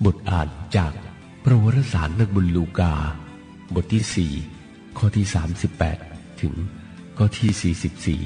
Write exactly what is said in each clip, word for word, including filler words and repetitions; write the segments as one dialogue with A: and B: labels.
A: บทอ่านจากพระวรสารนักบุญลูกาบทที่สี่ข้อที่สามสิบแปดถึงข้อที่สี่สิบสี่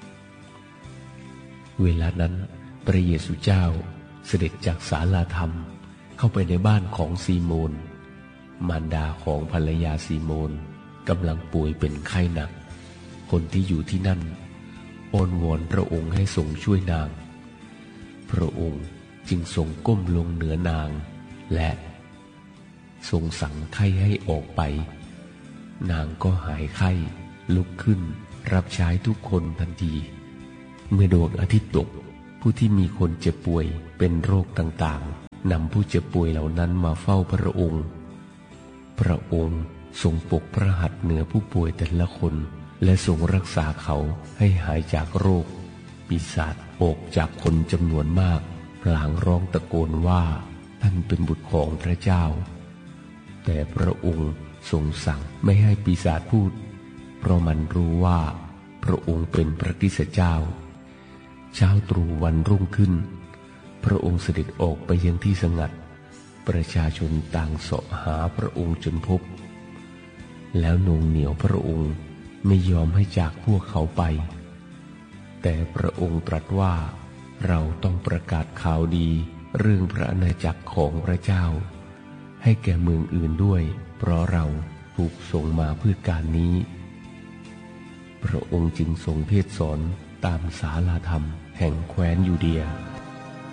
A: เวลานั้นพระเยซูเจ้าเสด็จจากศาลาธรรมเข้าไปในบ้านของซีโมนมารดาของภรรยาซีโมนกำลังป่วยเป็นไข้หนักคนที่อยู่ที่นั่นอ้อนวอนพระองค์ให้ทรงช่วยนางพระองค์จึงทรงก้มลงเหนือนางและทรงสั่งไข้ให้ออกไปนางก็หายไข้ลุกขึ้นรับใช้ทุกคนทันทีเมื่อดวงอาทิตย์ตกผู้ที่มีคนเจ็บป่วยเป็นโรคต่างๆนำผู้เจ็บป่วยเหล่านั้นมาเฝ้าพระองค์พระองค์ทรงปกพระหัตถ์เหนือผู้ป่วยแต่ละคนและทรงรักษาเขาให้หายจากโรคปีศาจออกจากคนจำนวนมากพลางร้องตะโกนว่าท่านเป็นบุตรของพระเจ้าแต่พระองค์ทรงสั่งไม่ให้ปีศาจพูดเพราะมันรู้ว่าพระองค์เป็นพระคริสต์เจ้าเช้าตรู่วันรุ่งขึ้นพระองค์เสด็จออกไปยังที่สงัดประชาชนต่างเสาะหาพระองค์จนพบแล้วโหน่งเหนี่ยวพระองค์ไม่ยอมให้จากพวกเขาไปแต่พระองค์ตรัสว่าเราต้องประกาศข่าวดีเรื่องพระอาณาจักรของพระเจ้าให้แก่เมืองอื่นด้วยเพราะเราถูกส่งมาเพื่อการนี้พระองค์จึงทรงเทศน์สอนตามศาลาธรรมแห่งแคว้นยูเดีย